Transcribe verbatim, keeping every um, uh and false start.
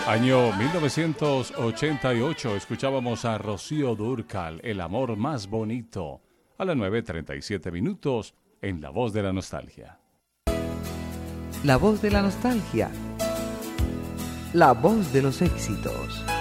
Año mil novecientos ochenta y ocho, escuchábamos a Rocío Dúrcal, El amor más bonito, a las nueve treinta y siete minutos, en La Voz de la Nostalgia. La Voz de la Nostalgia. La voz de los éxitos.